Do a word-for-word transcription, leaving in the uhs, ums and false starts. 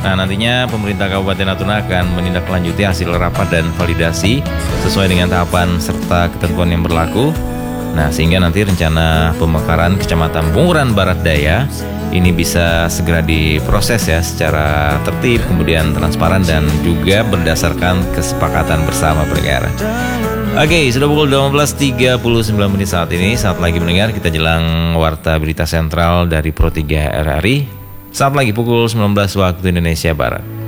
Nah, nantinya pemerintah Kabupaten Natuna akan menindaklanjuti hasil rapat dan validasi sesuai dengan tahapan serta ketentuan yang berlaku. Nah, sehingga nanti rencana pemekaran Kecamatan Bunguran Barat Daya ini bisa segera diproses ya secara tertib, kemudian transparan dan juga berdasarkan kesepakatan bersama pendengar. Oke, sudah pukul dua belas tiga puluh sembilan menit saat ini. Saat lagi mendengar kita jelang Warta Berita Sentral dari Pro tiga R R I. Saat lagi pukul sembilan belas waktu Indonesia Barat.